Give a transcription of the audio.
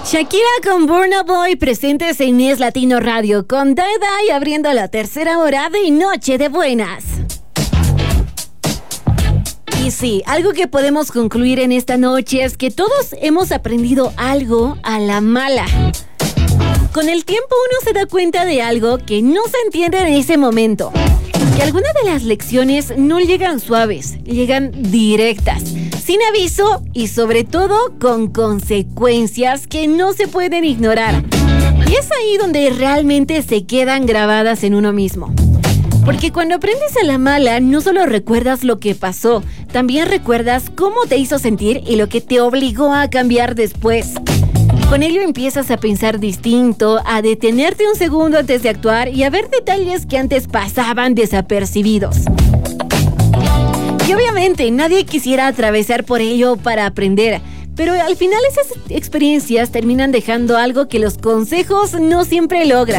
Shakira con Burna Boy presentes en Es Latino Radio con Dai Dai abriendo la tercera hora de Noche de Buenas. Y sí, algo que podemos concluir en esta noche es que todos hemos aprendido algo a la mala. Con el tiempo uno se da cuenta de algo que no se entiende en ese momento. Que algunas de las lecciones no llegan suaves, llegan directas, sin aviso y sobre todo con consecuencias que no se pueden ignorar. Y es ahí donde realmente se quedan grabadas en uno mismo. Porque cuando aprendes a la mala, no solo recuerdas lo que pasó, también recuerdas cómo te hizo sentir y lo que te obligó a cambiar después. Con ello empiezas a pensar distinto, a detenerte un segundo antes de actuar y a ver detalles que antes pasaban desapercibidos. Y obviamente nadie quisiera atravesar por ello para aprender, pero al final esas experiencias terminan dejando algo que los consejos no siempre logran.